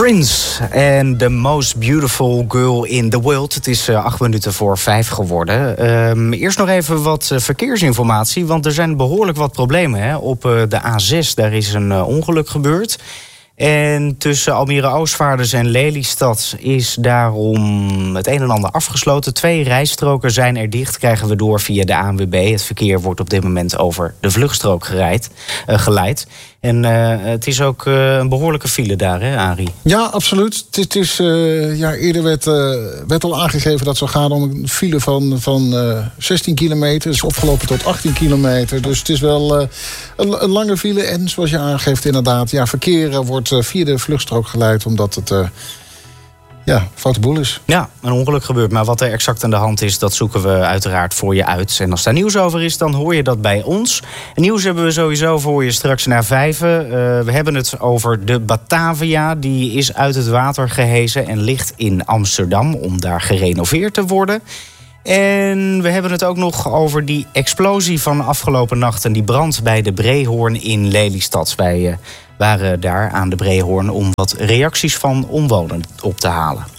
Prince en The Most Beautiful Girl in the World. Het is 5:08 geworden. Eerst nog even wat verkeersinformatie, want er zijn behoorlijk wat problemen op de A6. Daar is een ongeluk gebeurd. En tussen Almere Oostvaarders en Lelystad is daarom het een en ander afgesloten. 2 rijstroken zijn er dicht, krijgen we door via de ANWB. Het verkeer wordt op dit moment over de vluchtstrook geleid. En het is ook een behoorlijke file daar, hè, Arie? Ja, absoluut. Het is, eerder werd al aangegeven dat het zou gaan om een file van 16 kilometer. Het is opgelopen tot 18 kilometer. Dus het is wel een lange file. En zoals je aangeeft, inderdaad, verkeer wordt via de vluchtstrook geleid, omdat het foute boel is. Ja, een ongeluk gebeurt. Maar wat er exact aan de hand is, dat zoeken we uiteraard voor je uit. En als daar nieuws over is, dan hoor je dat bij ons. En nieuws hebben we sowieso voor je straks na 5. We hebben het over de Batavia. Die is uit het water gehezen en ligt in Amsterdam om daar gerenoveerd te worden. En we hebben het ook nog over die explosie van afgelopen nacht en die brand bij de Breehoorn in Lelystad. Wij waren daar aan de Breehoorn om wat reacties van omwonenden op te halen.